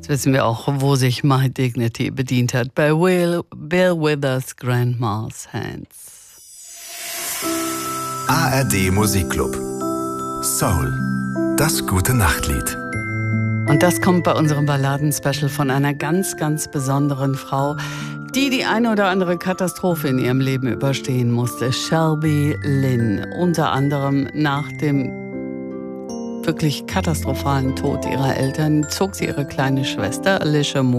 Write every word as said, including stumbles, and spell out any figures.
Jetzt wissen wir auch, wo sich My Dignity bedient hat. Bei Will, Bill Withers Grandma's Hands. A R D Musikclub. Soul. Das gute Nachtlied. Und das kommt bei unserem Balladen-Special von einer ganz, ganz besonderen Frau, die die eine oder andere Katastrophe in ihrem Leben überstehen musste. Shelby Lynne. Unter anderem nach dem wirklich katastrophalen Tod ihrer Eltern zog sie ihre kleine Schwester Alicia Moore